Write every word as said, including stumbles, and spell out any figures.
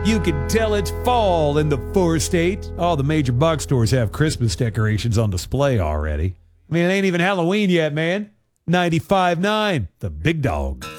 You can tell it's fall in the four states. All the major box stores have Christmas decorations on display already. I mean, it ain't even Halloween yet, man. ninety-five point nine, the big dog.